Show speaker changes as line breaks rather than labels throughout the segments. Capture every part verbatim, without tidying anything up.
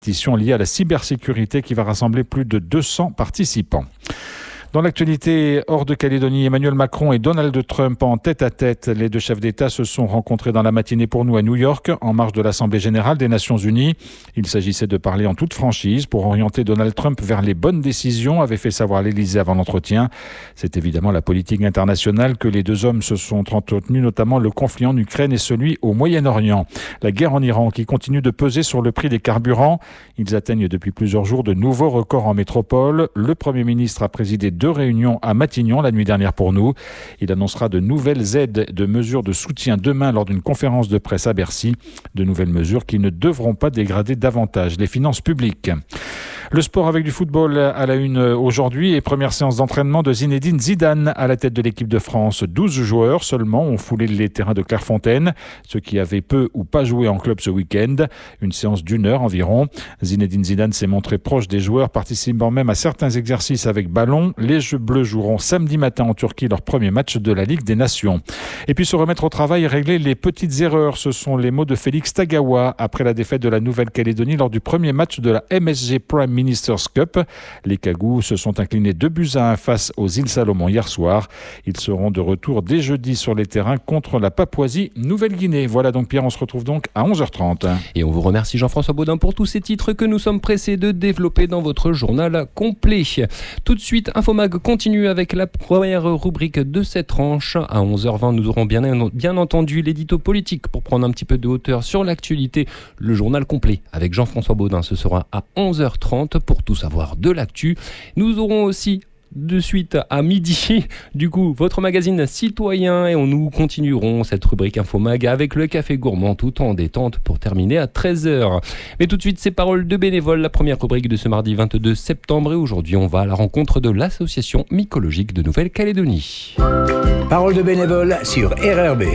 compétition liée à la cybersécurité qui va rassembler plus de deux cents participants. Dans l'actualité, hors de Calédonie, Emmanuel Macron et Donald Trump en tête-à-tête. Les deux chefs d'État se sont rencontrés dans la matinée pour nous à New York, en marge de l'Assemblée générale des Nations unies. Il s'agissait de parler en toute franchise pour orienter Donald Trump vers les bonnes décisions, avait fait savoir l'Élysée avant l'entretien. C'est évidemment la politique internationale que les deux hommes se sont entretenus, notamment le conflit en Ukraine et celui au Moyen-Orient. La guerre en Iran qui continue de peser sur le prix des carburants. Ils atteignent depuis plusieurs jours de nouveaux records en métropole. Le Premier ministre a présidé deux réunions à Matignon la nuit dernière pour nous. Il annoncera de nouvelles aides, de mesures de soutien demain lors d'une conférence de presse à Bercy. De nouvelles mesures qui ne devront pas dégrader davantage les finances publiques. Le sport avec du football à la une aujourd'hui et première séance d'entraînement de Zinedine Zidane à la tête de l'équipe de France. douze joueurs seulement ont foulé les terrains de Clairefontaine, ceux qui avaient peu ou pas joué en club ce week-end. Une séance d'une heure environ. Zinedine Zidane s'est montré proche des joueurs, participant même à certains exercices avec ballon. Les Jeux Bleus joueront samedi matin en Turquie leur premier match de la Ligue des Nations. Et puis se remettre au travail et régler les petites erreurs, ce sont les mots de Félix Tagawa après la défaite de la Nouvelle-Calédonie lors du premier match de la M S G Prime Ministers Cup. Les Cagous se sont inclinés deux buts à un face aux îles Salomon hier soir. Ils seront de retour dès jeudi sur les terrains contre la Papouasie-Nouvelle-Guinée. Voilà donc Pierre, on se retrouve donc à onze heures trente.
Et on vous remercie Jean-François Baudin pour tous ces titres que nous sommes pressés de développer dans votre journal complet. Tout de suite, Infomag continue avec la première rubrique de cette tranche. À onze heures vingt, nous aurons bien, bien entendu l'édito politique pour prendre un petit peu de hauteur sur l'actualité. Le journal complet avec Jean-François Baudin, ce sera à onze heures trente pour tout savoir de l'actu. Nous aurons aussi de suite à midi, du coup, votre magazine citoyen et on nous continuerons cette rubrique Infomag avec le café gourmand tout en détente pour terminer à treize heures. Mais tout de suite, c'est Paroles de bénévoles, la première rubrique de ce mardi vingt-deux septembre et aujourd'hui, on va à la rencontre de l'association mycologique de Nouvelle-Calédonie.
Paroles de bénévoles sur R R B.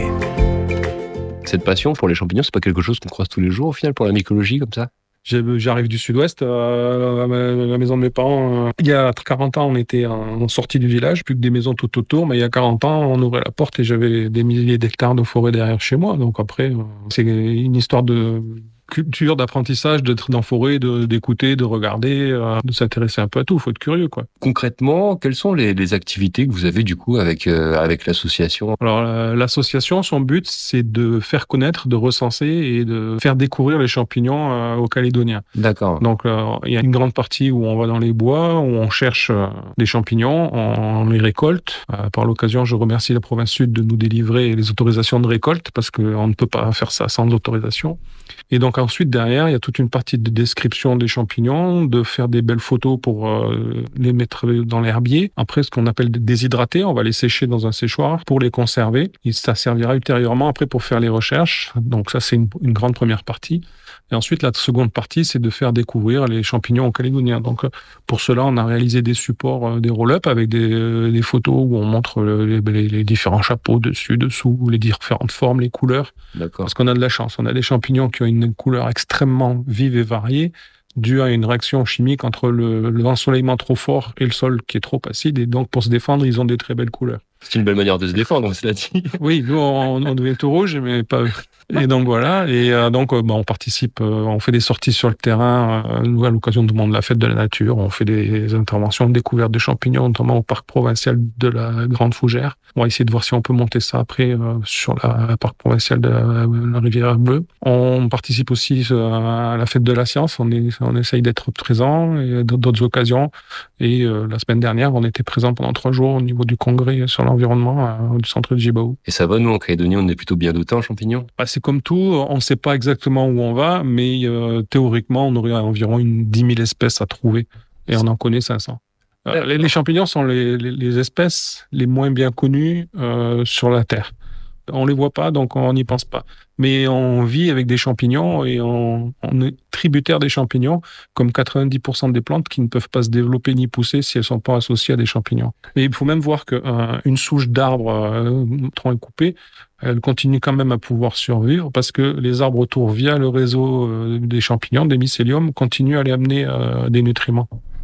Cette passion pour les champignons, c'est pas quelque chose qu'on croise tous les jours au final pour la mycologie comme ça?
J'arrive du sud-ouest, euh, à la maison de mes parents. Euh, il y a quarante ans, on était en sortie du village, plus que des maisons tout autour, mais il y a quarante ans, on ouvrait la porte et j'avais des milliers d'hectares de forêt derrière chez moi. Donc après, euh, c'est une histoire de culture, d'apprentissage, d'être dans la forêt, de, d'écouter, de regarder, euh, de s'intéresser un peu à tout. Il faut être curieux, quoi.
Concrètement, quelles sont les, les activités que vous avez du coup avec euh, avec l'association?
Alors euh, l'association, son but, c'est de faire connaître, de recenser et de faire découvrir les champignons euh, aux Calédoniens.
D'accord.
Donc euh, il y a une grande partie où on va dans les bois, où on cherche euh, des champignons, on, on les récolte. Euh, par l'occasion, je remercie la province sud de nous délivrer les autorisations de récolte parce qu'on ne peut pas faire ça sans autorisation. Et donc ensuite, derrière, il y a toute une partie de description des champignons, de faire des belles photos pour euh, les mettre dans l'herbier. Après, ce qu'on appelle déshydrater, on va les sécher dans un séchoir pour les conserver. Et ça servira ultérieurement après pour faire les recherches. Donc ça, c'est une, une grande première partie. Et ensuite, la seconde partie, c'est de faire découvrir les champignons aux Calédoniens. Donc, pour cela, on a réalisé des supports, des roll-up avec des, des photos où on montre les, les, les différents chapeaux dessus, dessous, les différentes formes, les couleurs.
D'accord.
Parce qu'on a de la chance. On a des champignons qui ont une couleur extrêmement vive et variée, due à une réaction chimique entre le, l'ensoleillement trop fort et le sol qui est trop acide. Et donc, pour se défendre, ils ont des très belles couleurs.
C'est une belle manière de se défendre, cela dit.
Oui, nous, on, on devient tout rouge, mais pas eux. Et donc voilà, et euh, donc euh, bah, on participe, euh, on fait des sorties sur le terrain, euh, nous à l'occasion du monde de la fête de la nature, on fait des interventions de découverte de champignons, notamment au parc provincial de la Grande Fougère. On va essayer de voir si on peut monter ça après euh, sur la parc provincial de la, la Rivière Bleue. On participe aussi euh, à la fête de la science, on, est, on essaye d'être présent et d'autres occasions. Et euh, la semaine dernière, on était présent pendant trois jours au niveau du congrès sur l'environnement euh, du centre de Djibaou.
Et ça va, nous en Calédonie, on est plutôt bien dotés en champignons?
Bah, c'est comme tout, on ne sait pas exactement où on va, mais euh, théoriquement, on aurait environ une dix mille espèces à trouver, et on en connaît cinq cents. Euh, les, les champignons sont les, les, les espèces les moins bien connues euh, sur la Terre. On les voit pas, donc on n'y pense pas. Mais on vit avec des champignons et on, on est tributaire des champignons, comme quatre-vingt-dix pour cent des plantes qui ne peuvent pas se développer ni pousser si elles sont pas associées à des champignons. Mais il faut même voir qu'une euh, souche d'arbre euh, tronc coupé, elle continue quand même à pouvoir survivre parce que les arbres autour, via le réseau euh, des champignons, des mycéliums, continuent à aller amener euh, des nutriments.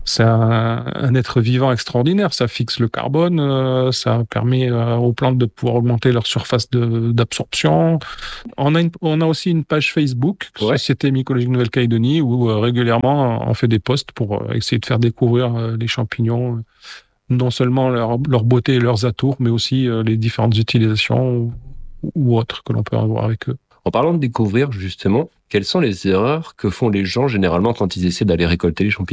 c'est un, un être vivant extraordinaire. Ça fixe le carbone, euh, ça permet euh, aux plantes de pouvoir augmenter leur surface de, d'absorption. On a, une, on a aussi une page Facebook, ouais. Société mycologique Nouvelle-Calédonie, où euh, régulièrement on fait des posts pour euh, essayer de faire découvrir euh, les champignons, euh, non seulement leur, leur beauté et leurs atours, mais aussi euh, les différentes utilisations ou, ou autres que l'on peut avoir avec eux.
En parlant de découvrir, justement, quelles sont les erreurs que font les gens généralement quand ils essaient d'aller récolter les champignons ?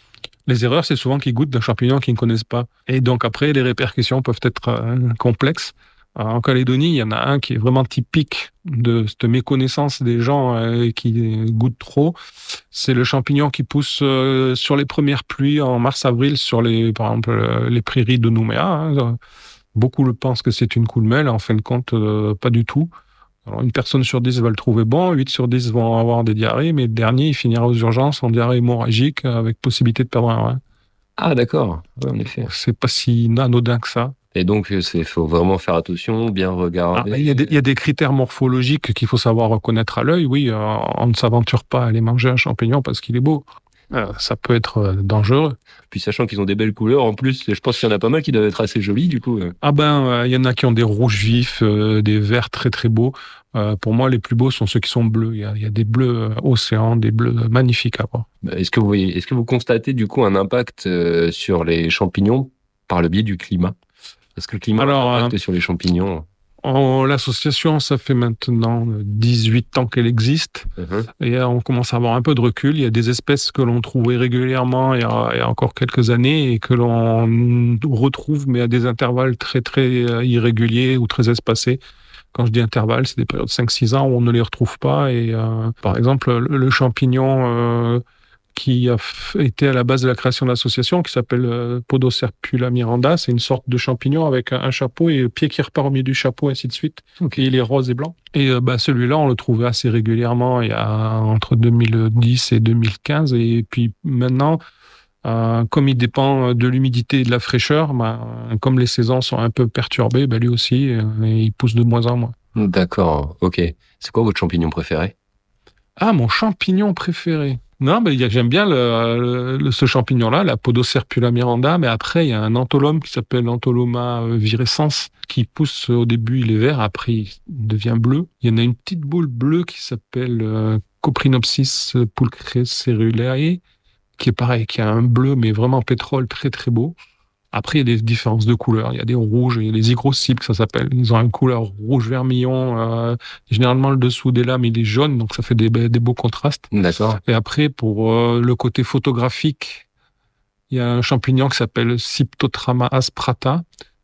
Les erreurs, c'est souvent qu'ils goûtent d'un champignon qu'ils ne connaissent pas. Et donc après, les répercussions peuvent être euh, complexes. Alors, en Calédonie, il y en a un qui est vraiment typique de cette méconnaissance des gens euh, qui goûtent trop. C'est le champignon qui pousse euh, sur les premières pluies en mars-avril sur les, par exemple, euh, les prairies de Nouméa. Hein. Beaucoup le pensent que c'est une coulmelle. En fin de compte, euh, pas du tout. Alors, une personne sur dix va le trouver bon, huit sur dix vont avoir des diarrhées, mais le dernier, il finira aux urgences en diarrhée hémorragique avec possibilité de perdre un rein.
Ah, d'accord. Ouais, en effet.
C'est pas si anodin que ça.
Et donc, il faut vraiment faire attention, bien regarder.
Ah, il, y a des, il y a des critères morphologiques qu'il faut savoir reconnaître à l'œil. Oui, euh, on ne s'aventure pas à aller manger un champignon parce qu'il est beau. Euh, ça peut être euh, dangereux.
Puis sachant qu'ils ont des belles couleurs, en plus, je pense qu'il y en a pas mal qui doivent être assez jolis, du coup. Euh.
Ah ben, euh, il y en a qui ont des rouges vifs, euh, des verts très très beaux. Euh, pour moi, les plus beaux sont ceux qui sont bleus. Il y a, il y a des bleus euh, océans, des bleus magnifiques à voir.
Est-ce que vous voyez, est-ce que vous constatez du coup un impact euh, sur les champignons par le biais du climat ? Est-ce que le climat Alors, a un impact euh, sur les champignons ?
En, l'association, ça fait maintenant dix-huit ans qu'elle existe. Uh-huh. Et on commence à avoir un peu de recul. Il y a des espèces que l'on trouvait régulièrement il y a, il y a encore quelques années et que l'on retrouve, mais à des intervalles très, très irréguliers ou très espacés. Quand je dis intervalles, c'est des périodes de cinq six ans où on ne les retrouve pas. Et euh, par exemple, le, le champignon euh, qui a f- été à la base de la création de l'association, qui s'appelle euh, Podoserpula miranda, c'est une sorte de champignon avec un, un chapeau et le pied qui repart au milieu du chapeau, ainsi de suite. Okay. Et il est rose et blanc. Et euh, bah, celui-là, on le trouvait assez régulièrement il y a entre deux mille dix et deux mille quinze. Et puis maintenant, Euh, comme il dépend de l'humidité et de la fraîcheur, bah, comme les saisons sont un peu perturbées, bah, lui aussi, euh, il pousse de moins en moins.
D'accord, ok. C'est quoi votre champignon préféré ?
Ah, mon champignon préféré. Non, mais j'aime bien le, le, ce champignon-là, la Podoserpula miranda, mais après, il y a un antholome qui s'appelle l'Antholoma virescens, qui pousse au début, il est vert, après, il devient bleu. Il y en a une petite boule bleue qui s'appelle euh, Coprinopsis pulchriceruleae, qui est pareil, qui a un bleu, mais vraiment pétrole, très très beau. Après, il y a des différences de couleurs. Il y a des rouges, il y a les hygroscipes, ça s'appelle. Ils ont une couleur rouge vermillon. Euh, généralement, le dessous des lames, il est jaune, donc ça fait des, des beaux contrastes.
D'accord.
Et après, pour euh, le côté photographique, il y a un champignon qui s'appelle Cyptotrama asprata.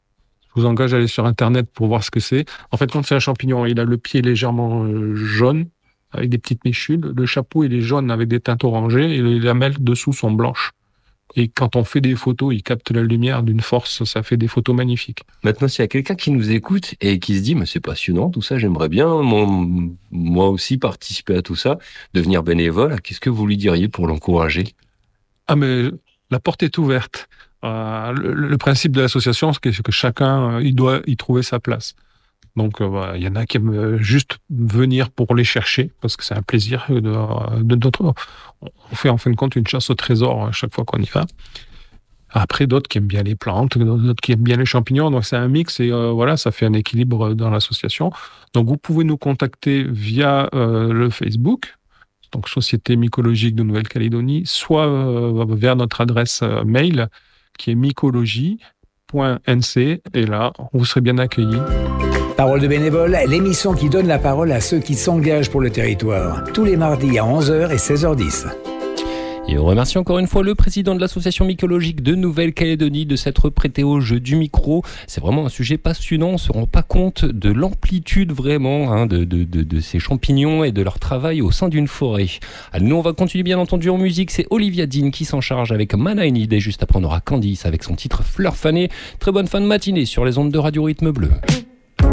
Je vous engage à aller sur Internet pour voir ce que c'est. En fait, quand c'est un champignon, il a le pied légèrement euh, jaune, avec des petites méchules. Le chapeau, il est jaune avec des teintes orangées et les lamelles dessous sont blanches. Et quand on fait des photos, il capte la lumière d'une force, ça fait des photos magnifiques.
Maintenant, s'il y a quelqu'un qui nous écoute et qui se dit « mais c'est passionnant, tout ça, j'aimerais bien mon, moi aussi participer à tout ça, devenir bénévole », qu'est-ce que vous lui diriez pour l'encourager ?
Ah mais la porte est ouverte. Euh, le, le principe de l'association, c'est que chacun, il doit y trouver sa place. Donc, il euh, y en a qui aiment juste venir pour les chercher, parce que c'est un plaisir de, de notre... On fait en fin de compte une chasse au trésor à chaque fois qu'on y va. Après, d'autres qui aiment bien les plantes, d'autres qui aiment bien les champignons. Donc, c'est un mix et euh, voilà, ça fait un équilibre dans l'association. Donc, vous pouvez nous contacter via euh, le Facebook, donc Société mycologique de Nouvelle-Calédonie, soit euh, vers notre adresse euh, mail qui est mycologie point n c, et là, vous serez bien accueillis.
Parole de bénévole, l'émission qui donne la parole à ceux qui s'engagent pour le territoire. Tous les mardis à onze heures et seize heures dix.
Et on remercie encore une fois le président de l'association mycologique de Nouvelle-Calédonie de s'être prêté au jeu du micro. C'est vraiment un sujet passionnant, on ne se rend pas compte de l'amplitude vraiment hein, de, de, de, de ces champignons et de leur travail au sein d'une forêt. Alors nous on va continuer bien entendu en musique, c'est Olivia Dean qui s'en charge avec Mana I Need et juste après on aura Candice avec son titre Fleur fanée. Très bonne fin de matinée sur les ondes de Radio Rythme Bleu.